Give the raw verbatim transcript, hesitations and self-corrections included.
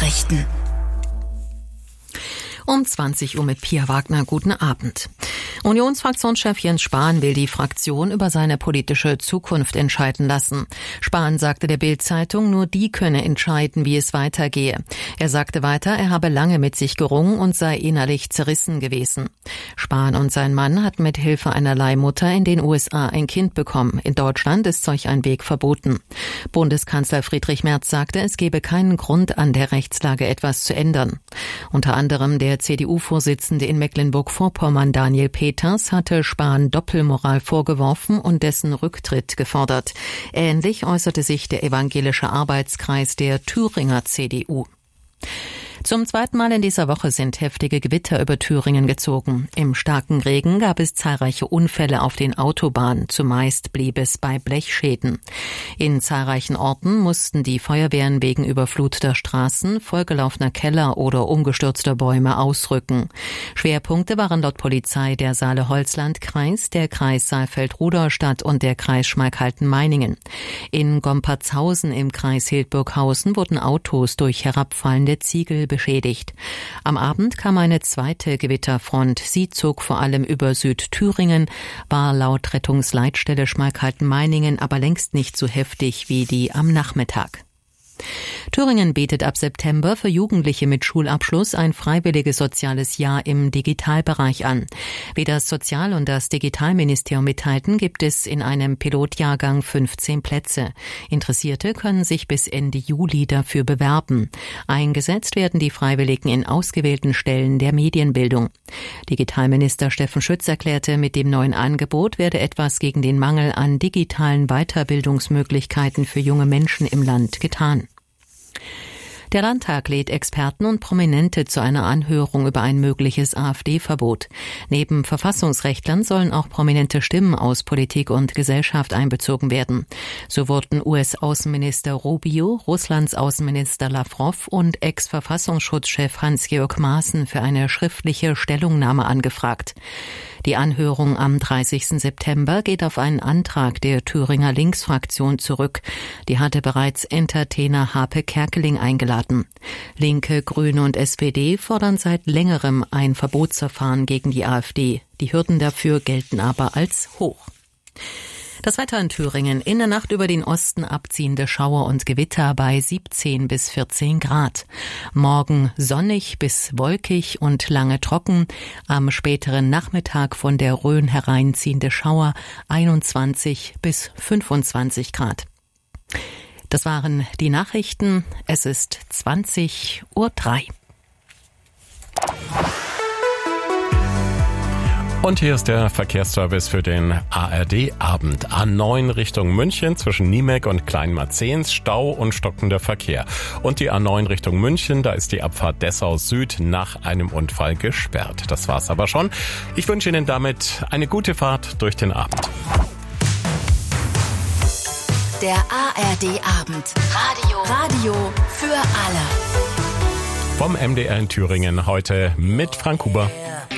Nachrichten. Um zwanzig Uhr mit Pia Wagner. Guten Abend. Unionsfraktionschef Jens Spahn will die Fraktion über seine politische Zukunft entscheiden lassen. Spahn sagte der Bild-Zeitung, nur die könne entscheiden, wie es weitergehe. Er sagte weiter, er habe lange mit sich gerungen und sei innerlich zerrissen gewesen. Spahn und sein Mann hatten mit Hilfe einer Leihmutter in den U S A ein Kind bekommen. In Deutschland ist solch ein Weg verboten. Bundeskanzler Friedrich Merz sagte, es gebe keinen Grund, an der Rechtslage etwas zu ändern. Unter anderem der C D U-Vorsitzende in Mecklenburg-Vorpommern Daniel Peters hatte Spahn Doppelmoral vorgeworfen und dessen Rücktritt gefordert. Ähnlich äußerte sich der evangelische Arbeitskreis der Thüringer C D U. Zum zweiten Mal in dieser Woche sind heftige Gewitter über Thüringen gezogen. Im starken Regen gab es zahlreiche Unfälle auf den Autobahnen. Zumeist blieb es bei Blechschäden. In zahlreichen Orten mussten die Feuerwehren wegen überfluteter Straßen, vollgelaufener Keller oder umgestürzter Bäume ausrücken. Schwerpunkte waren laut Polizei der Saale-Holzland-Kreis, der Kreis Saalfeld-Rudolstadt und der Kreis Schmalkalden-Meiningen. In Gompertshausen im Kreis Hildburghausen wurden Autos durch herabfallende Ziegel beschädigt. Am Abend kam eine zweite Gewitterfront. Sie zog vor allem über Südthüringen, war laut Rettungsleitstelle Schmalkalden-Meiningen aber längst nicht so heftig wie die am Nachmittag. Thüringen bietet ab September für Jugendliche mit Schulabschluss ein freiwilliges soziales Jahr im Digitalbereich an. Wie das Sozial- und das Digitalministerium mitteilten, gibt es in einem Pilotjahrgang fünfzehn Plätze. Interessierte können sich bis Ende Juli dafür bewerben. Eingesetzt werden die Freiwilligen in ausgewählten Stellen der Medienbildung. Digitalminister Steffen Schütz erklärte, mit dem neuen Angebot werde etwas gegen den Mangel an digitalen Weiterbildungsmöglichkeiten für junge Menschen im Land getan. Der Landtag lädt Experten und Prominente zu einer Anhörung über ein mögliches AfD-Verbot. Neben Verfassungsrechtlern sollen auch prominente Stimmen aus Politik und Gesellschaft einbezogen werden. So wurden U S-Außenminister Rubio, Russlands Außenminister Lavrov und Ex-Verfassungsschutzchef Hans-Georg Maaßen für eine schriftliche Stellungnahme angefragt. Die Anhörung am dreißigsten September geht auf einen Antrag der Thüringer Linksfraktion zurück. Die hatte bereits Entertainer Harpe Kerkeling eingeladen. Linke, Grüne und S P D fordern seit längerem ein Verbotsverfahren gegen die AfD. Die Hürden dafür gelten aber als hoch. Das Wetter in Thüringen. In der Nacht über den Osten abziehende Schauer und Gewitter bei siebzehn bis vierzehn Grad. Morgen sonnig bis wolkig und lange trocken. Am späteren Nachmittag von der Rhön hereinziehende Schauer einundzwanzig bis fünfundzwanzig Grad. Das waren die Nachrichten. Es ist zwanzig Uhr drei. Und hier ist der Verkehrsservice für den A R D-Abend. A neun Richtung München zwischen Niemek und Kleinmarzehns, Stau und stockender Verkehr. Und die A neun Richtung München, da ist die Abfahrt Dessau Süd nach einem Unfall gesperrt. Das war's aber schon. Ich wünsche Ihnen damit eine gute Fahrt durch den Abend. Der A R D-Abend. Radio. Radio für alle. Vom M D R in Thüringen heute mit Frank Huber.